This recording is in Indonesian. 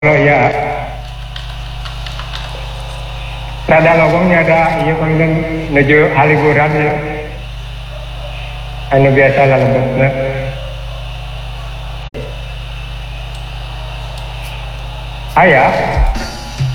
Oh ya, rada lowongnya ada iya konten menuju haliburan ya. Anu biasa lah lebetna. Ayah.